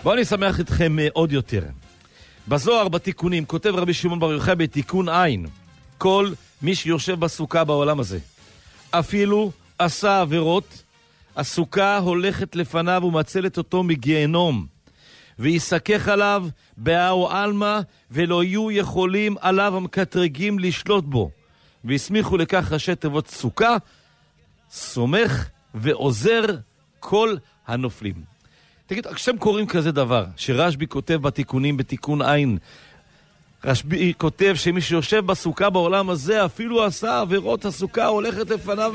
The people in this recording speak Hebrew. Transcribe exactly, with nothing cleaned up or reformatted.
בואו אני אשמח אתכם עוד יותר. בזוהר בתיקונים כותב רבי שמעון בר יוחאי בתיקון עין, כל מי שיושב בסוכה בעולם הזה, אפילו עשה עבירות, הסוכה הולכת לפניו ומצלת אותו מגיהנום, ויסכך עליו באו אלמה, ולא יהיו יכולים עליו המקטרגים לשלוט בו. והסמיכו לכך ראשי תיבות סוכה, סומך ועוזר כל הנופלים. תגיד, כשאתם קוראים כזה דבר, שרשב"י כותב בתיקונים בתיקון עין, רשב"י כותב שמי שיושב בסוכה בעולם הזה, אפילו עשה עבירות, הסוכה הולכת לפניו